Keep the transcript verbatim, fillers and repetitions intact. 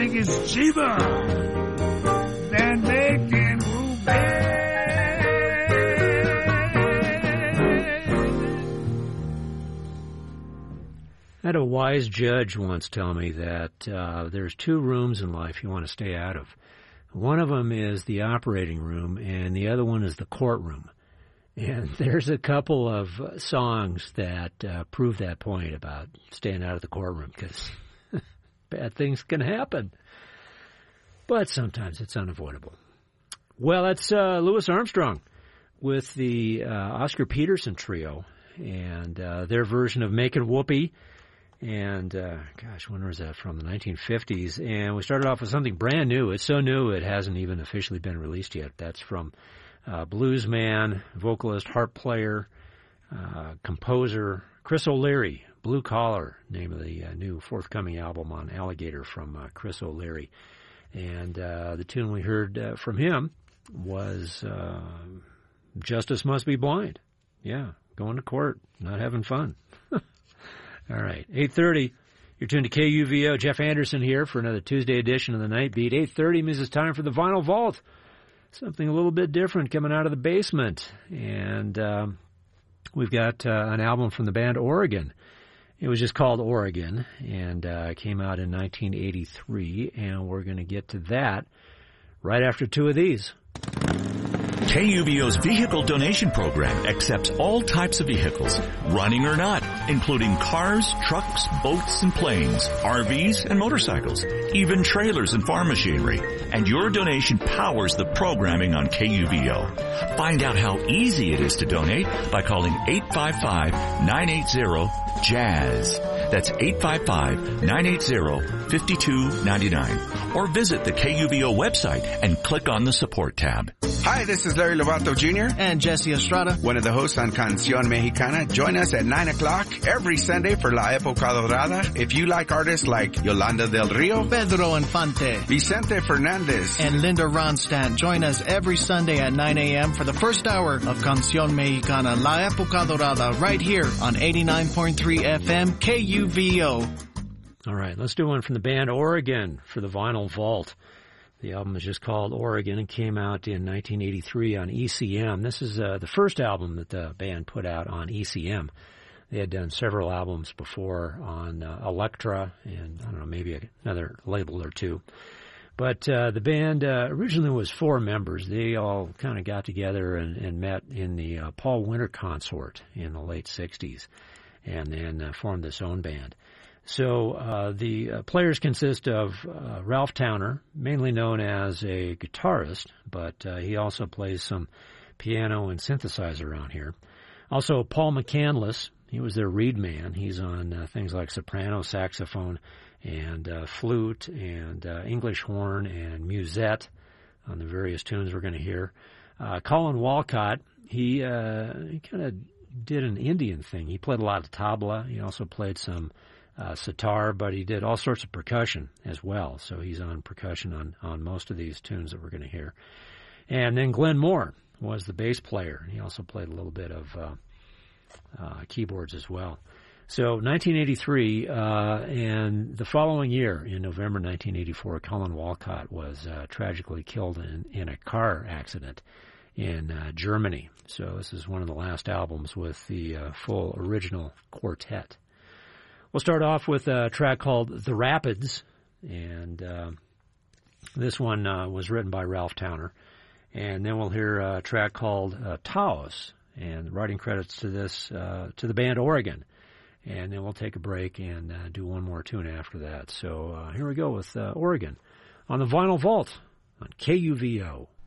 think it's cheaper than making ruby. I had a wise judge once tell me that uh, there's two rooms in life you want to stay out of. One of them is the operating room, and the other one is the courtroom. And there's a couple of songs that uh, prove that point about staying out of the courtroom, because bad things can happen. But sometimes it's unavoidable. Well, that's uh, Louis Armstrong with the uh, Oscar Peterson Trio and uh, their version of Makin' Whoopee. And, uh, gosh, when was that from? The nineteen fifties. And we started off with something brand new. It's so new it hasn't even officially been released yet. That's from uh, blues man, vocalist, harp player, uh, composer, Chris O'Leary, Blue Collar, name of the uh, new forthcoming album on Alligator from uh, Chris O'Leary. And uh, the tune we heard uh, from him was uh, Justice Must Be Blind. Yeah, going to court, not having fun. All right, eight thirty, you're tuned to K U V O. Jeff Anderson here for another Tuesday edition of the Night Beat. eight thirty means it's time for the Vinyl Vault. Something a little bit different coming out of the basement. And um, we've got uh, an album from the band Oregon. It was just called Oregon, and uh, it came out in nineteen eighty-three, and we're going to get to that right after two of these. K U V O's vehicle donation program accepts all types of vehicles, running or not, including cars, trucks, boats, and planes, R Vs, and motorcycles, even trailers and farm machinery. And your donation powers the programming on K U V O. Find out how easy it is to donate by calling eight five five, nine eight zero, JAZZ. That's eight five five, nine eight zero, five two nine nine. Or visit the K U V O website and click on the support tab. Hi, this is Larry Lovato Junior And Jesse Estrada, one of the hosts on Canción Mexicana. Join us at nine o'clock every Sunday for La Época Dorada. If you like artists like Yolanda del Rio, Pedro Infante, Vicente Fernandez, and Linda Ronstadt, join us every Sunday at nine a.m. for the first hour of Canción Mexicana, La Época Dorada, right here on eighty-nine point three F M K U V O. All right, let's do one from the band Oregon for the Vinyl Vault. The album is just called Oregon and came out in nineteen eighty-three on E C M. This is uh, the first album that the band put out on E C M. They had done several albums before on uh, Elektra and, I don't know, maybe another label or two. But uh, the band uh, originally was four members. They all kind of got together and, and met in the uh, Paul Winter Consort in the late sixties and then uh, formed this own band. So uh, the uh, players consist of uh, Ralph Towner, mainly known as a guitarist, but uh, he also plays some piano and synthesizer around here. Also, Paul McCandless, he was their reed man. He's on uh, things like soprano, saxophone, and uh, flute, and uh, English horn, and musette on the various tunes we're going to hear. Uh, Colin Walcott, he, uh, he kind of did an Indian thing. He played a lot of tabla. He also played some Uh, sitar, but he did all sorts of percussion as well. So he's on percussion on, on most of these tunes that we're going to hear. And then Glenn Moore was the bass player. He also played a little bit of uh, uh, keyboards as well. So nineteen eighty-three, uh, and the following year, in November nineteen eighty-four, Colin Walcott was uh, tragically killed in, in a car accident in uh, Germany. So this is one of the last albums with the uh, full original quartet. We'll start off with a track called The Rapids, and uh, this one uh, was written by Ralph Towner. And then we'll hear a track called uh, Taos, and writing credits to this, uh, to the band Oregon. And then we'll take a break and uh, do one more tune after that. So uh, here we go with uh, Oregon on the Vinyl Vault on K U V O.